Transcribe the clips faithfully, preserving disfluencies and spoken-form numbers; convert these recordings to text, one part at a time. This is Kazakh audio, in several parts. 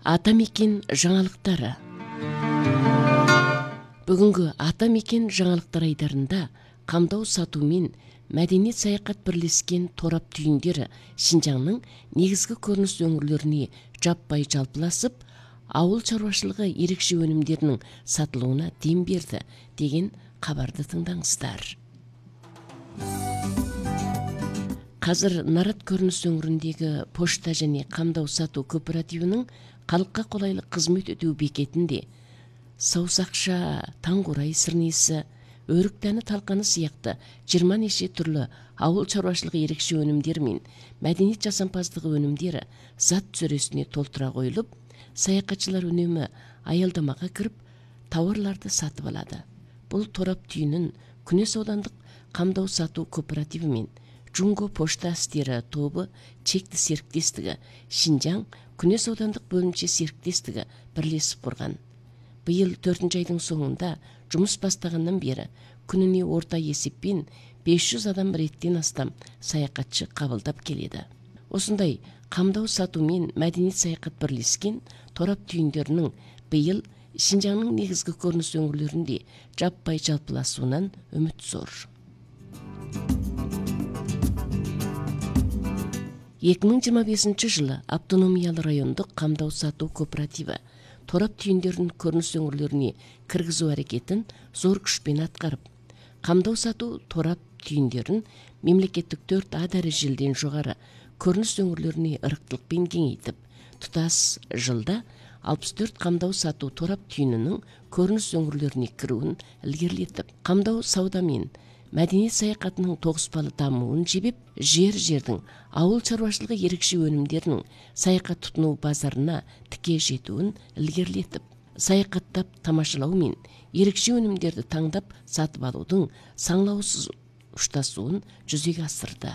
Ата мекен жаңалықтары. Бүгінгі ата мекен жаңалықтар айдарында қамдау сату мен мәдениет саяхат бірлескен торап түйіндері Шинжаңның негізгі көрініс өңірлеріне жаппай жалпыласып, ауыл шаруашылығы ерекше өнімдерінің сатылуына дем берді деген хабарды тыңдаңыздар. Қазір Нарат көрініс өңіріндегі пошта және қамдау сату кооперативінің халыққа қолайлы қызмет өтеу бекетінде саусақша, таңқурай сырнесі, өрік дәні талқаны сияқты жиырма неше түрлі ауыл шаруашылығы ерекше өнімдер мен мәдениет жасампаздығы өнімдері зат сөресіне толтыра қойылып, саяхатшылар үнемі аялдамаға кіріп, тауарларды сатып алады. Бұл торап түйінін Күнес аудандық қамдау сату кооперативі мен Джунго пошта істері тобы чекті серіктестігі Шинжаң Күнес аудандық бөлімше серіктестігі бірлесіп құрған. Биыл төртінші айдың соңында жұмыс бастағаннан бері күніне орта есеппен бес жүз адам реттен астам саяхатшы қабылдап келеді. Осындай қамдау сату мен мәдениет саяхат бірлескен торап түйіндерінің биыл Шинжаңның негізгі көрініс өңірлерінде жаппай жалпыласуынан үміт зор. екі мың жиырма бесінші жылы автономиялы райондық қамдау сату кооперативі торап түйіндерін көрініс өңірлеріне кіргізу әрекетін зор күшпен атқарып, қамдау сату торап түйіндерін мемлекеттік төрт А дәрежелден жоғары көрініс өңірлеріне ырықтылықпен кеңейтіп, тұтас жылда алпыс төрт қамдау сату торап түйінінің көрініс өңірлеріне кіруін ілгерілетіп, қамдау сауда мен мәдениет саяхатының тоғыспалы дамуын жебеп, жер-жердің ауыл шаруашылығы ерекше өнімдерінің саяхат тұтыну базарына тіке жетуін ілгерілетіп, саяхаттап тамашалау мен ерекше өнімдерді таңдап сатып алудың саңлаусыз ұштасуын жүзеге асырды.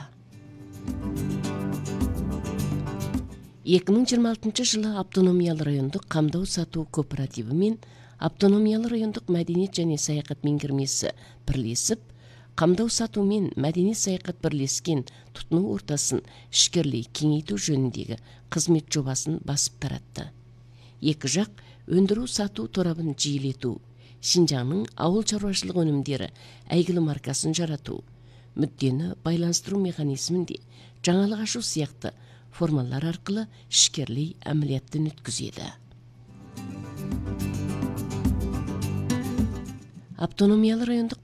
екі мың жиырма алтыншы жылы автономиялы райондық қамдау сату кооперативі мен автономиялы райондық мәдениет және саяхат меңгермесі бірлесіп, қамдау сату мен мәдениет саяхат бірлескен тұтыну ортасын ішкерлей кеңейту жөніндегі қызмет жобасын басып таратты. Екі жақ өндіру сату торабын жиілету, Шинжаңның ауыл шаруашылық өнімдері әйгілі маркасын жарату, мүддені байланыстыру механизмінде жаңалық ашу сияқты формалар арқылы ішкерлей әмілияттын өткізеді. Автономиялы райондық